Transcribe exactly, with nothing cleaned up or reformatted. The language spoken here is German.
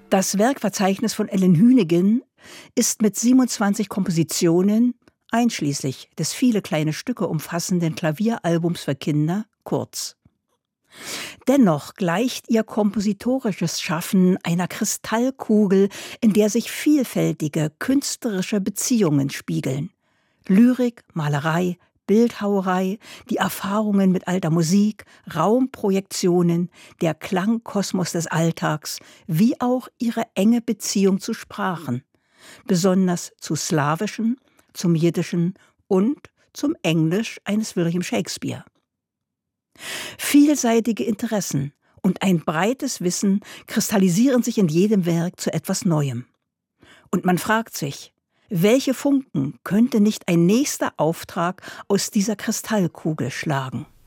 Das Werkverzeichnis von Ellen Hünigen ist mit siebenundzwanzig Kompositionen, einschließlich des viele kleine Stücke umfassenden Klavieralbums für Kinder, kurz. Dennoch gleicht ihr kompositorisches Schaffen einer Kristallkugel, in der sich vielfältige künstlerische Beziehungen spiegeln. Lyrik, Malerei, Bildhauerei, die Erfahrungen mit alter Musik, Raumprojektionen, der Klangkosmos des Alltags, wie auch ihre enge Beziehung zu Sprachen, besonders zu Slawischen, zum Jiddischen und zum Englisch eines William Shakespeare. Vielseitige Interessen und ein breites Wissen kristallisieren sich in jedem Werk zu etwas Neuem. Und man fragt sich, welche Funken könnte nicht ein nächster Auftrag aus dieser Kristallkugel schlagen?